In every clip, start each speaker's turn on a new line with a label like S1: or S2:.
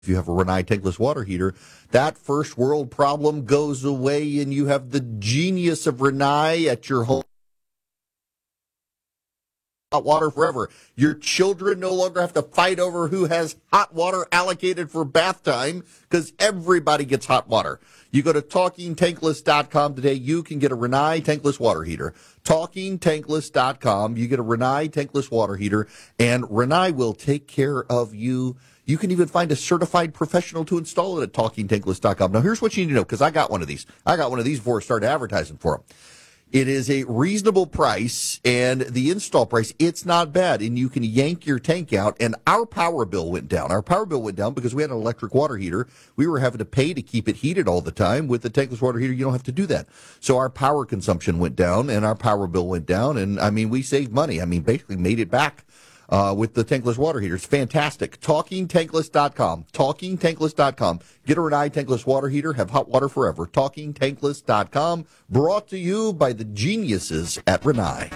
S1: If you have a Rinnai tankless water heater, that first world problem goes away and you have the genius of Rinnai at your home. Hot water forever. Your children no longer have to fight over who has hot water allocated for bath time because everybody gets hot water. You go to TalkingTankless.com today. You can get a Rinnai tankless water heater. TalkingTankless.com. You get a Rinnai tankless water heater, and Rinnai will take care of you. You can even find a certified professional to install it at TalkingTankless.com. Now, here's what you need to know, because I got one of these. I got one of these before I started advertising for them. It is a reasonable price, and the install price, it's not bad, and you can yank your tank out, and our power bill went down. Our power bill went down because we had an electric water heater. We were having to pay to keep it heated all the time. With the tankless water heater, you don't have to do that. So our power consumption went down, and our power bill went down, and, we saved money. Basically made it back. With the tankless water heater. It's fantastic. TalkingTankless.com. TalkingTankless.com. Get a Rinnai tankless water heater. Have hot water forever. TalkingTankless.com. Brought to you by the geniuses at Rinnai.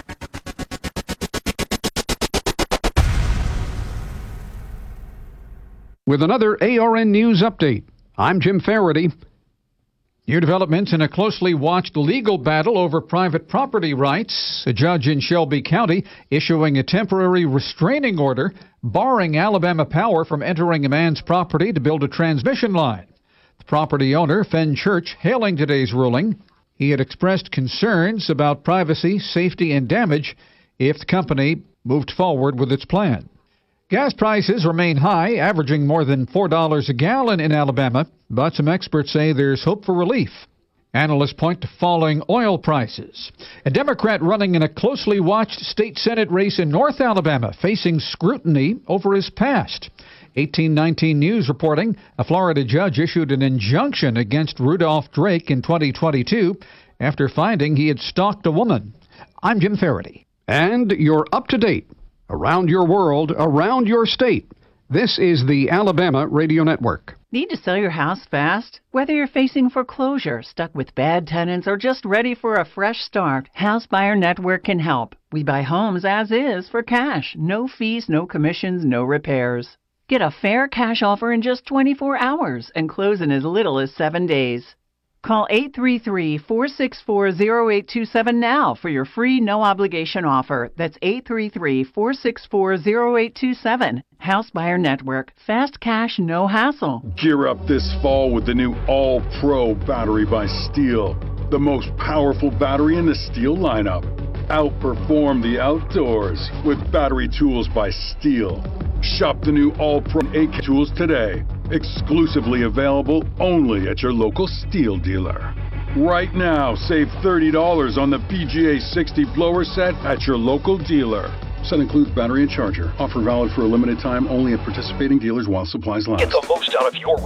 S2: With another ARN News update, I'm Jim Faraday. New developments in a closely watched legal battle over private property rights. A judge in Shelby County issuing a temporary restraining order barring Alabama Power from entering a man's property to build a transmission line. The property owner, Fenn Church, hailing today's ruling. He had expressed concerns about privacy, safety, and damage if the company moved forward with its plan. Gas prices remain high, averaging more than $4 a gallon in Alabama, but some experts say there's hope for relief. Analysts point to falling oil prices. A Democrat running in a closely watched state Senate race in North Alabama facing scrutiny over his past. 1819 News reporting a Florida judge issued an injunction against Rudolph Drake in 2022 after finding he had stalked a woman. I'm Jim Faraday. And you're up to date. Around your world, around your state. This is the Alabama Radio Network.
S3: Need to sell your house fast? Whether you're facing foreclosure, stuck with bad tenants, or just ready for a fresh start, House Buyer Network can help. We buy homes as is for cash. No fees, no commissions, no repairs. Get a fair cash offer in just 24 hours and close in as little as 7 days. Call 833-464-0827 now for your free no-obligation offer. That's 833-464-0827. House Buyer Network. Fast cash, no hassle.
S4: Gear up this fall with the new All-Pro battery by Steel. The most powerful battery in the Steel lineup. Outperform the outdoors with battery tools by Steel. Shop the new All-Pro AK tools today. Exclusively available only at your local Steel dealer. Right now, save $30 on the PGA 60 blower set at your local dealer. Set includes battery and charger. Offer valid for a limited time only at participating dealers while supplies last.
S5: Get the most out of your